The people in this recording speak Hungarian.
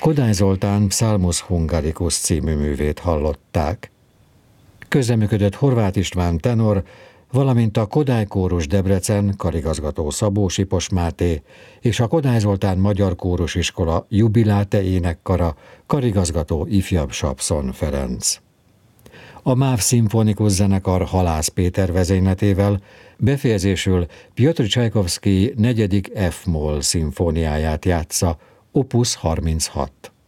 Kodály Zoltán Psalmus Hungaricus című művét hallották. Közreműködött Horváth István tenor, valamint a Kodály Kórus Debrecen karigazgató Szabó Sipos Máté és a Kodály Zoltán Magyar Kórusiskola Jubiláte énekkara karigazgató ifjabb Sapszon Ferenc. A MÁV Szimfonikus Zenekar Halász Péter vezényletével befejezésül Pjotr Csajkovszkij 4. F-moll szimfóniáját játsza, opus 36.